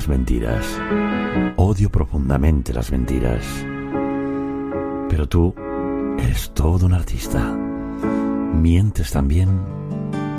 las mentiras. Odio profundamente las mentiras. Pero tú eres todo un artista. Mientes también